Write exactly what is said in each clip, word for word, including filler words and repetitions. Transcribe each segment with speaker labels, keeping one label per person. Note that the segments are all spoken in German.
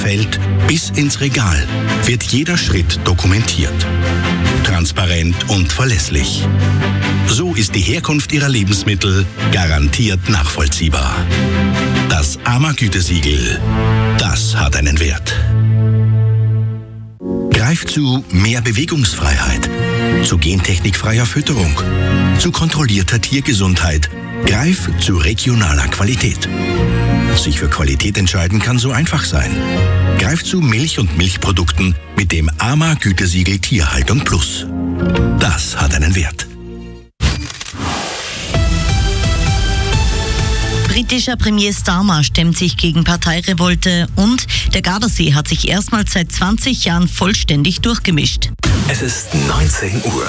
Speaker 1: Feld bis ins Regal wird jeder Schritt dokumentiert. Transparent und verlässlich. So ist die Herkunft Ihrer Lebensmittel garantiert nachvollziehbar. Das A M A-Gütesiegel, das hat einen Wert. Greif zu mehr Bewegungsfreiheit, zu gentechnikfreier Fütterung, zu kontrollierter Tiergesundheit. Greif zu regionaler Qualität. Sich für Qualität entscheiden kann so einfach sein. Greif zu Milch und Milchprodukten mit dem A M A-Gütesiegel Tierhaltung Plus. Das hat einen Wert.
Speaker 2: Britischer Premier Starmer stemmt sich gegen Parteirevolte und der Gardasee hat sich erstmals seit zwanzig Jahren vollständig durchgemischt.
Speaker 3: Es ist neunzehn Uhr.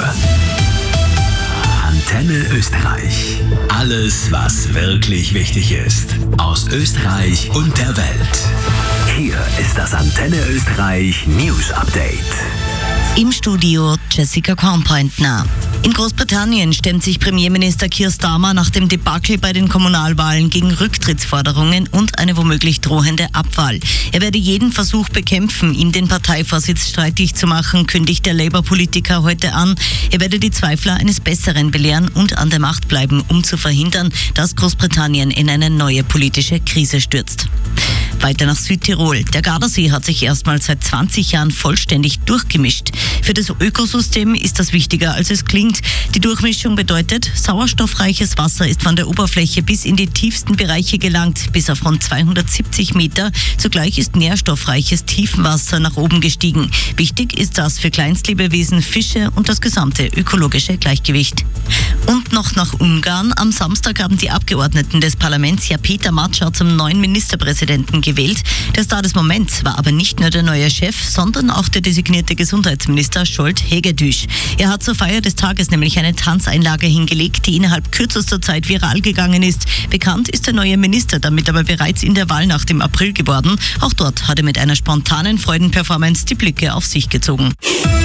Speaker 3: Antenne Österreich. Alles, was wirklich wichtig ist. Aus Österreich und der Welt. Hier ist das Antenne Österreich News Update.
Speaker 2: Im Studio Jessica Kornpointner. In Großbritannien stemmt sich Premierminister Keir Starmer nach dem Debakel bei den Kommunalwahlen gegen Rücktrittsforderungen und eine womöglich drohende Abwahl. Er werde jeden Versuch bekämpfen, ihm den Parteivorsitz streitig zu machen, kündigt der Labour-Politiker heute an. Er werde die Zweifler eines Besseren belehren und an der Macht bleiben, um zu verhindern, dass Großbritannien in eine neue politische Krise stürzt. Weiter nach Südtirol. Der Gardasee hat sich erstmals seit zwanzig Jahren vollständig durchgemischt. Für das Ökosystem ist das wichtiger, als es klingt. Die Durchmischung bedeutet, sauerstoffreiches Wasser ist von der Oberfläche bis in die tiefsten Bereiche gelangt, bis auf rund zweihundertsiebzig Meter. Zugleich ist nährstoffreiches Tiefenwasser nach oben gestiegen. Wichtig ist das für Kleinstlebewesen, Fische und das gesamte ökologische Gleichgewicht. Und noch nach Ungarn. Am Samstag haben die Abgeordneten des Parlaments ja Peter Matscher zum neuen Ministerpräsidenten gewählt. Der Star des Moments war aber nicht nur der neue Chef, sondern auch der designierte Gesundheitsminister Zsolt Hegedűs. Er hat zur Feier des Tages nämlich eine Tanzeinlage hingelegt, die innerhalb kürzester Zeit viral gegangen ist. Bekannt ist der neue Minister damit aber bereits in der Wahlnacht im April geworden. Auch dort hat er mit einer spontanen Freudenperformance die Blicke auf sich gezogen.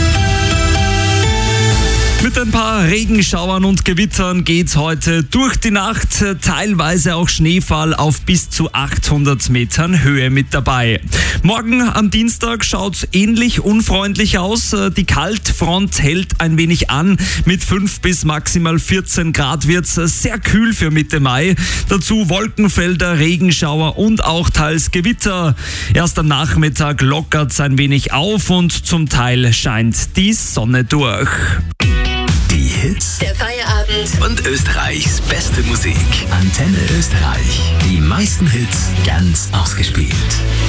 Speaker 4: Mit ein paar Regenschauern und Gewittern geht's heute durch die Nacht. Teilweise auch Schneefall auf bis zu achthundert Metern Höhe mit dabei. Morgen am Dienstag schaut's ähnlich unfreundlich aus. Die Kaltfront hält ein wenig an. Mit fünf bis maximal vierzehn Grad wird's sehr kühl für Mitte Mai. Dazu Wolkenfelder, Regenschauer und auch teils Gewitter. Erst am Nachmittag lockert's ein wenig auf und zum Teil scheint die Sonne durch.
Speaker 3: Die Hits
Speaker 5: der Feierabend
Speaker 3: und Österreichs beste Musik. Antenne Österreich. Die meisten Hits ganz ausgespielt.